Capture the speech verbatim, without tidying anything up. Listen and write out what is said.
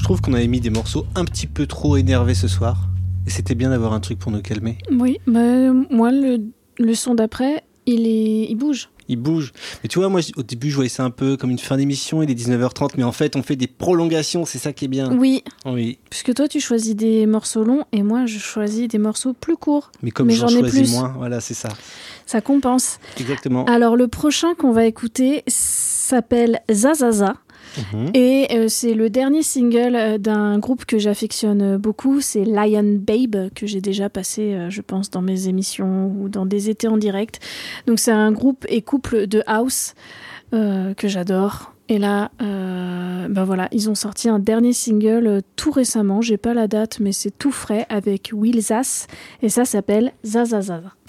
trouve qu'on avait mis des morceaux un petit peu trop énervés ce soir. Et c'était bien d'avoir un truc pour nous calmer. Oui, bah, moi, le, le son d'après, il, est, il bouge. Il bouge. Mais tu vois, moi, au début, je voyais ça un peu comme une fin d'émission. Il est dix-neuf heures trente, mais en fait, on fait des prolongations. C'est ça qui est bien. Oui. Oui. Puisque toi, tu choisis des morceaux longs et moi, je choisis des morceaux plus courts. Mais comme mais j'en, j'en ai choisis plus. moins, voilà, c'est ça. Ça compense. Exactement. Alors, le prochain qu'on va écouter s'appelle Zazaza. Mmh. Et euh, c'est le dernier single d'un groupe que j'affectionne beaucoup, c'est Lion Babe, que j'ai déjà passé, euh, je pense, dans mes émissions ou dans des étés en direct. Donc c'est un groupe et couple de house euh, que j'adore. Et là, euh, ben voilà, ils ont sorti un dernier single euh, tout récemment, j'ai pas la date, mais c'est tout frais, avec Will Zas, et ça s'appelle Zazazaza.